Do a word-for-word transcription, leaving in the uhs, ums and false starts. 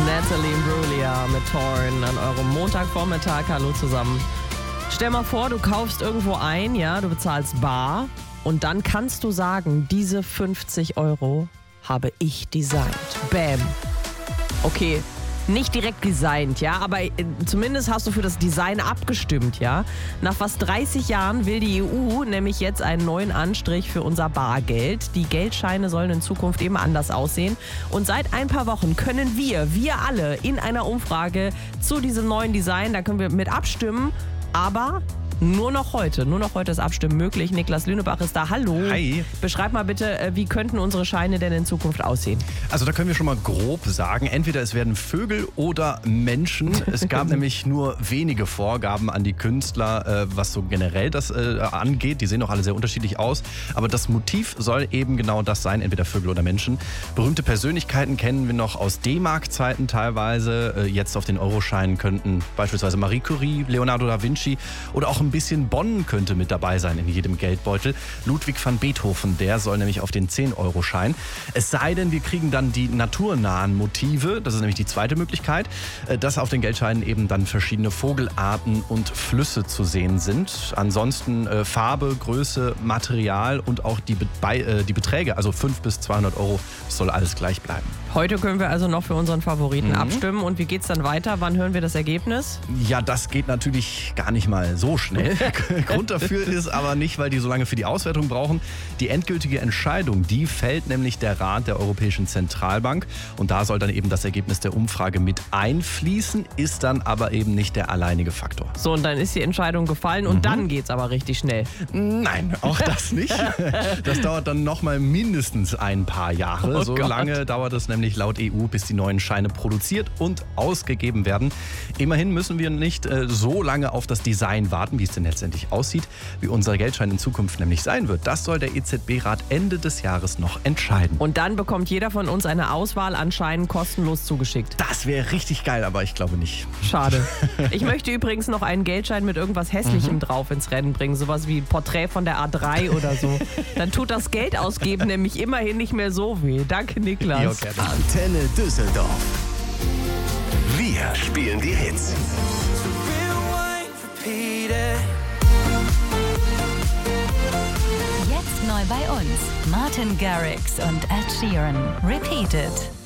Natalie Imbruglia mit Torn an eurem Montagvormittag. Hallo zusammen. Stell mal vor, du kaufst irgendwo ein, ja, du bezahlst bar und dann kannst du sagen, diese fünfzig Euro habe ich designt. Bam. Okay, nicht direkt designt, ja, aber zumindest hast du für das Design abgestimmt, ja. Nach fast dreißig Jahren will die E U nämlich jetzt einen neuen Anstrich für unser Bargeld. Die Geldscheine sollen in Zukunft eben anders aussehen. Und seit ein paar Wochen können wir, wir alle, in einer Umfrage zu diesem neuen Design, da können wir mit abstimmen, aber nur noch heute, nur noch heute ist Abstimmen möglich. Niklas Lünebach ist da. Hallo. Hi. Beschreib mal bitte, wie könnten unsere Scheine denn in Zukunft aussehen? Also da können wir schon mal grob sagen, entweder es werden Vögel oder Menschen. Es gab nämlich nur wenige Vorgaben an die Künstler, äh, was so generell das äh, angeht. Die sehen auch alle sehr unterschiedlich aus. Aber das Motiv soll eben genau das sein, entweder Vögel oder Menschen. Berühmte Persönlichkeiten kennen wir noch aus D-Mark-Zeiten teilweise. Äh, jetzt auf den Euroscheinen könnten beispielsweise Marie Curie, Leonardo da Vinci oder auch ein bisschen Bonn könnte mit dabei sein in jedem Geldbeutel. Ludwig van Beethoven, der soll nämlich auf den zehn-Euro-Schein. Es sei denn, wir kriegen dann die naturnahen Motive, das ist nämlich die zweite Möglichkeit, dass auf den Geldscheinen eben dann verschiedene Vogelarten und Flüsse zu sehen sind. Ansonsten äh, Farbe, Größe, Material und auch die, Be äh, die Beträge, also fünf bis zweihundert Euro, soll alles gleich bleiben. Heute können wir also noch für unseren Favoriten Mhm. abstimmen. Und wie geht's dann weiter? Wann hören wir das Ergebnis? Ja, das geht natürlich gar nicht mal so schnell. Grund dafür ist aber nicht, weil die so lange für die Auswertung brauchen. Die endgültige Entscheidung, die fällt nämlich der Rat der Europäischen Zentralbank. Und da soll dann eben das Ergebnis der Umfrage mit einfließen, ist dann aber eben nicht der alleinige Faktor. So, und dann ist die Entscheidung gefallen und Mhm. dann geht's aber richtig schnell. Nein, auch das nicht. Das dauert dann nochmal mindestens ein paar Jahre. Oh so Gott. lange dauert es nämlich laut E U, bis die neuen Scheine produziert und ausgegeben werden. Immerhin müssen wir nicht äh, so lange auf das Design warten, wie es denn letztendlich aussieht, wie unser Geldschein in Zukunft nämlich sein wird. Das soll der E Z B-Rat Ende des Jahres noch entscheiden. Und dann bekommt jeder von uns eine Auswahl an Scheinen kostenlos zugeschickt. Das wäre richtig geil, aber ich glaube nicht. Schade. Ich möchte übrigens noch einen Geldschein mit irgendwas Hässlichem Mhm. drauf ins Rennen bringen. Sowas wie ein Porträt von der A drei oder so. Dann tut das Geld ausgeben nämlich immerhin nicht mehr so weh. Danke, Niklas. Jo, gerne. Antenne Düsseldorf. Wir spielen die Hits. Jetzt neu bei uns. Martin Garrix und Ed Sheeran. Repeated.